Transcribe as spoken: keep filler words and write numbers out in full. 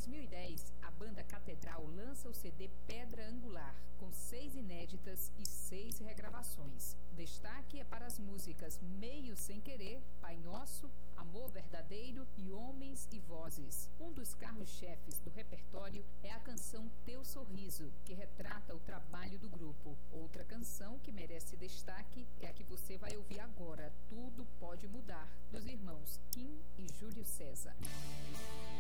mil e dez, a banda Catedral lança o C D Pedra Angular, com seis inéditas e seis regravações. Destaque é para as músicas Meio Sem Querer, Pai Nosso, Amor Verdadeiro e Homens e Vozes. Um dos carros-chefes do repertório é a canção Teu Sorriso, que retrata o trabalho do grupo. Outra canção que merece destaque é a que você vai ouvir agora, Tudo Pode Mudar, dos irmãos Kim e Júlio César.